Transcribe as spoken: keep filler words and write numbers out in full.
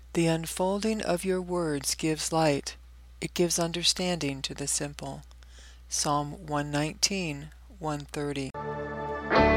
The unfolding of your words gives light. It gives understanding to the simple. Psalm one nineteen, one thirty.